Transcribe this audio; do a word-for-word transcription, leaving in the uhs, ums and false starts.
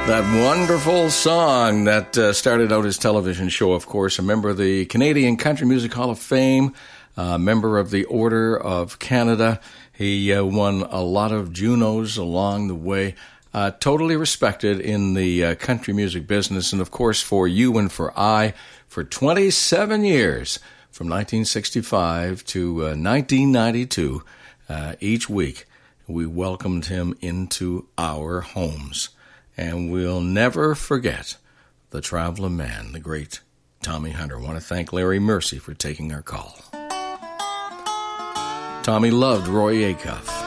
That wonderful song that uh, started out his television show, of course, a member of the Canadian Country Music Hall of Fame, a member of the Order of Canada. He uh, won a lot of Junos along the way. Uh, totally respected in the uh, country music business, and of course for you and for I, for twenty-seven years, from nineteen sixty-five to uh, nineteen ninety-two, uh, each week we welcomed him into our homes. And we'll never forget the traveling man, the great Tommy Hunter. I want to thank Larry Mercy for taking our call. Tommy loved Roy Acuff.